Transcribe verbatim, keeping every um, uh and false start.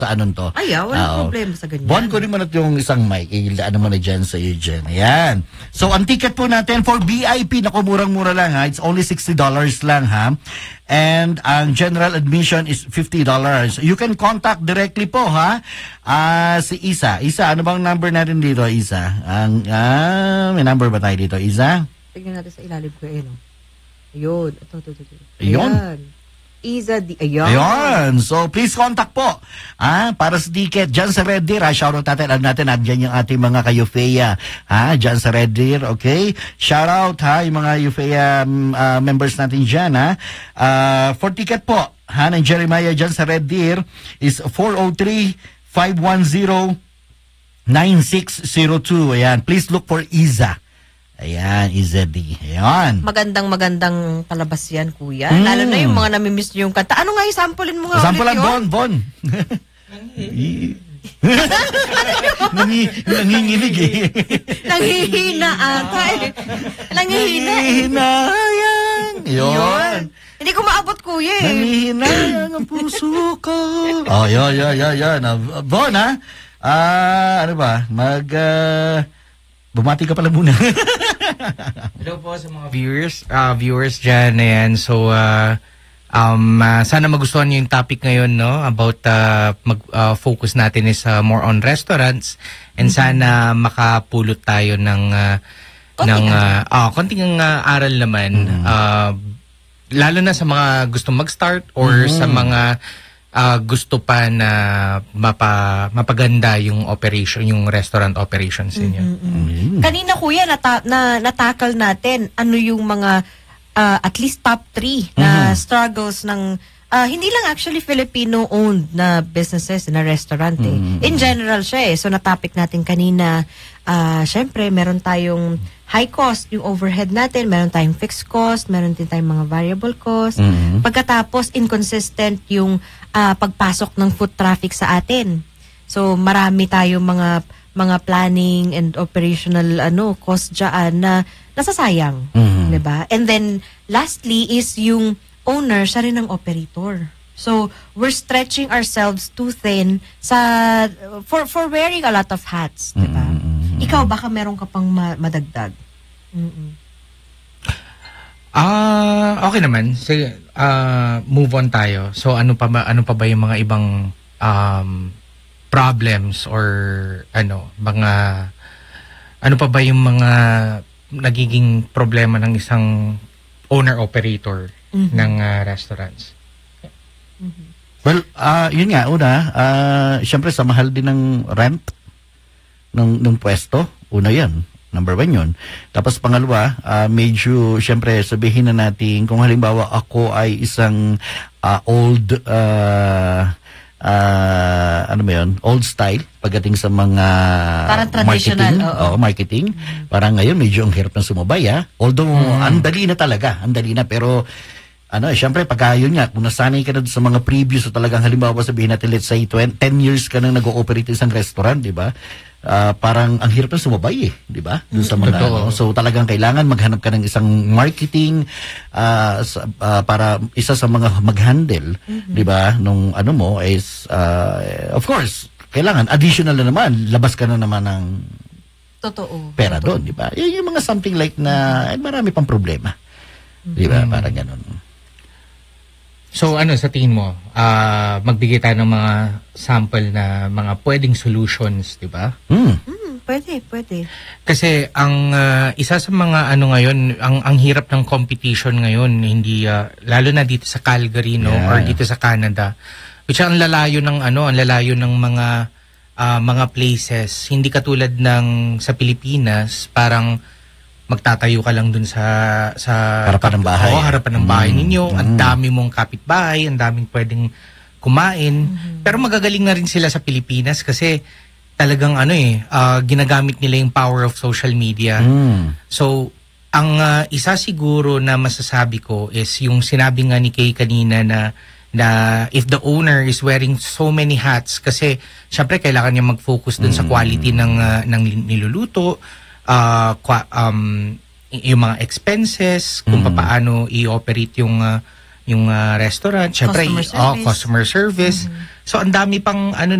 sa anon to. Ay, ah, walang Oo. problema sa ganyan. Buwan ko rin man at yung isang mic. Ilaan naman na dyan sa iyo dyan. Ayan. So, ang ticket po natin for V I P, naku, murang-mura lang ha. It's only sixty dollars lang ha. And ang general admission is fifty dollars. You can contact directly po ha. Ah, si Isa. Isa, ano bang number natin dito, Isa? Ang, ah, may number ba tayo dito, Isa? Tignan natin sa ilalim ko, eh, no? Ayun. Ito, ito, ito. ito. Ayun. Ayan. Isa di ayun. Ayun. So, please contact po. Ah, para sa ticket, dyan sa Red Deer, ha, shoutout natin, alam natin, andyan yung ating mga ka-Eufea, ha, dyan sa Red Deer, okay? Shoutout, ha, yung mga Eufea um, uh, members natin dyan, ha. Uh, for ticket po, ha, ng Jeremiah dyan sa Red Deer is four oh three, five one zero, nine six zero two. Ayan, please look for Iza. Ayan, Iza D. Ayan. Magandang magandang palabas yan, kuya. Mm. Lalo na yung mga namimiss nyo yung kanta. Ano nga yung samplein mo nga Sample lang, ulit Bon, yun? Bon. Nangi, nanginginig eh. Nanghihina ata eh. Nanghihina eh. Nangihinayang. Yun. Yun. Hindi ko maabot, kuya eh. Nangihinayang ang puso ko. Oh, yun, yun, yun, yun. Uh, Bon, ha? Ah, ano ba? Mag, uh, bumati ka pala muna. Hello po sa mga viewers, uh, viewers dyan. Ayan. So, uh, um, uh, sana magustuhan niyo yung topic ngayon, no? About, uh, mag-focus uh, natin is uh, more on restaurants. And sana makapulot tayo ng, uh, ng, uh, uh, konting uh, aral naman. Mm-hmm. Uh, lalo na sa mga gustong mag-start or mm-hmm. sa mga Uh, gusto pa na mapa, mapaganda yung operation, yung restaurant operations niyo. Mm-hmm. Mm-hmm. Kanina, kuya, nata- na natakal natin ano yung mga uh, at least top three na mm-hmm. struggles ng uh, hindi lang actually Filipino-owned na businesses na restaurant eh. Mm-hmm. In general siya eh. So natopic natin kanina, uh, syempre meron tayong high cost, yung overhead natin, meron tayong fixed cost, meron din tayong mga variable cost. Mm-hmm. Pagkatapos, inconsistent yung uh, pagpasok ng foot traffic sa atin. So, marami tayong mga mga planning and operational ano cost dyan na nasasayang. Mm-hmm. Diba? And then, lastly is yung owner, siya rin ang operator. So, we're stretching ourselves too thin sa for for wearing a lot of hats. Diba? Mm-hmm. Ikaw, baka meron ka pang ma- madagdag. Ah, uh, okay naman. Sige, uh, move on tayo. So ano pa ba ano pa ba yung mga ibang um, problems or ano, mga ano pa ba yung mga nagiging problema ng isang owner operator mm-hmm. ng uh, restaurants? Mm-hmm. Well, uh, yun nga una, uh, syempre sa mahal din ng rent ng ng pwesto, una yan. Number one yun. Tapos pangalawa, uh, medyo, syempre, sabihin na natin, kung halimbawa ako ay isang uh, old, uh, uh, ano ba yun, old style, pagdating sa mga marketing. Oo, marketing. Mm-hmm. Parang ngayon, medyo ang hirap ng sumabay, ha? Although, mm-hmm. andali na talaga, andali na, pero, ano, syempre, pagka yun nga, kung nasanay ka na sa mga previous, so talagang halimbawa sabihin natin, let's say, twenty, ten years ka nang nag-ooperate isang restaurant, di ba? Uh, parang ang hirap na sumabay eh, di ba? Doon sa mga ano. So talagang kailangan maghanap ka ng isang marketing uh, sa, uh, para isa sa mga mag-handle, mm-hmm. di ba? Nung ano mo is uh, of course, kailangan additional na naman, labas ka na naman ng totoo. Pera doon, di ba? Y- yung mga something like na eh, marami pang problema. Mm-hmm. Di ba? Parang ganun. So ano sa tingin mo, uh, magbigay tayo ng mga sample na mga pwedeng solutions, di ba? Mm. Mm, pwede, pwede. Kasi ang uh, isa sa mga ano ngayon, ang ang hirap ng competition ngayon, hindi uh, lalo na dito sa Calgary, no, yeah. or dito sa Canada. Which ang lalayo ng ano, ang lalayo ng mga uh, mga places, hindi katulad ng sa Pilipinas, parang magtatayo ka lang dun sa sa harapan ng bahay. Oo, harapan ng bahay mm. ninyo. Mm. Ang dami mong kapitbahay, ang daming pwedeng kumain. Mm. Pero magagaling na rin sila sa Pilipinas kasi talagang ano eh, uh, ginagamit nila yung power of social media. Mm. So, ang uh, isa siguro na masasabi ko is yung sinabi nga ni Kay kanina na na if the owner is wearing so many hats kasi syempre kailangan niya mag-focus dun mm. sa quality ng uh, ng niluluto. Uh, um, yung mga expenses, kung mm. paano i-operate yung uh, yung uh, restaurant, syempre, customer i- service. Oh, customer service. Mm-hmm. So ang dami pang ano